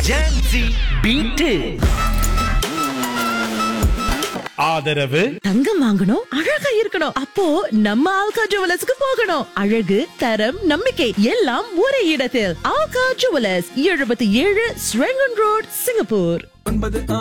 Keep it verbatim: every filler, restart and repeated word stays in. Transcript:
Jhansi beat. ஆதரவு தங்கம் வாங்கணும், அழகா இருக்கணும். அப்போ நம்ம ஆல்கா ஜுவல்லர்ஸ்க்கு போகணும். அழகு, தரம், நம்பிக்கை எல்லாம் ஒரே இடத்தில். ஆல்கா ஜுவல்லர்ஸ், எழுபத்தி ஏழு ஸ்ரெங்கன் ரோட், சிங்கப்பூர்.